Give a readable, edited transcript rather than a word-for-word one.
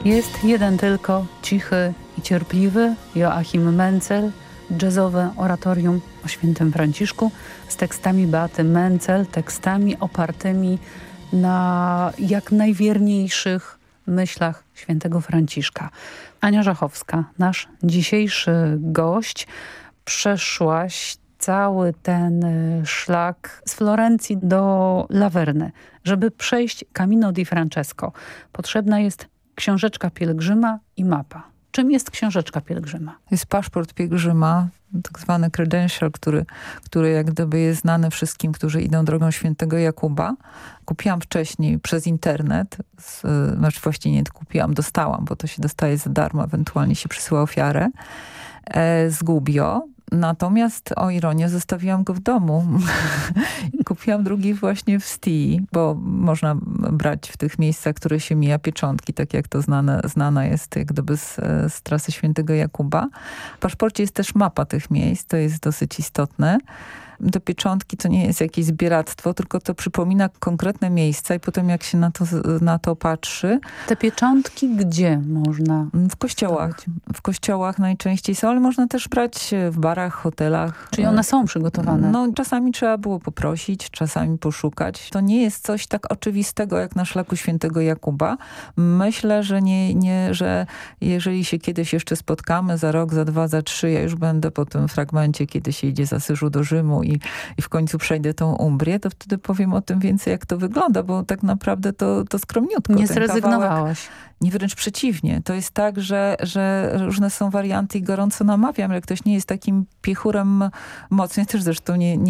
Jest jeden tylko, cichy i cierpliwy, Joachim Menzel, jazzowe oratorium o świętym Franciszku z tekstami Beaty Menzel, tekstami opartymi na jak najwierniejszych myślach świętego Franciszka. Ania Żachowska, nasz dzisiejszy gość, przeszłaś cały ten szlak z Florencji do Laverny. Żeby przejść Camino di Francesco, potrzebna jest książeczka pielgrzyma i mapa. Czym jest książeczka pielgrzyma? Jest paszport pielgrzyma, tak zwany credential, który jak gdyby jest znany wszystkim, którzy idą drogą świętego Jakuba. Kupiłam wcześniej przez internet, właściwie nie kupiłam, dostałam, bo to się dostaje za darmo, ewentualnie się przysyła ofiarę, z Gubbio. Natomiast, o ironię, zostawiłam go w domu. Kupiłam drugi właśnie w Stii, bo można brać w tych miejscach, które się mija, pieczątki, tak jak to znana jest jak gdyby z trasy świętego Jakuba. W paszporcie jest też mapa tych miejsc, to jest dosyć istotne. Te pieczątki to nie jest jakieś zbieractwo, tylko to przypomina konkretne miejsca i potem jak się na to patrzy. Te pieczątki gdzie można? W kościołach. Stawiać? W kościołach najczęściej są, ale można też brać w barach, hotelach. Czyli one są przygotowane? No, czasami trzeba było poprosić, czasami poszukać. To nie jest coś tak oczywistego jak na szlaku świętego Jakuba. Myślę, że jeżeli się kiedyś jeszcze spotkamy, za rok, za 2, za 3, ja już będę po tym fragmencie, kiedy się idzie z Asyżu do Rzymu i w końcu przejdę tą Umbrię, to wtedy powiem o tym więcej, jak to wygląda, bo tak naprawdę to skromniutko. Nie zrezygnowałaś. Nie, wręcz przeciwnie. To jest tak, że różne są warianty i gorąco namawiam, ale ktoś nie jest takim piechurem mocnym. Ja też zresztą nie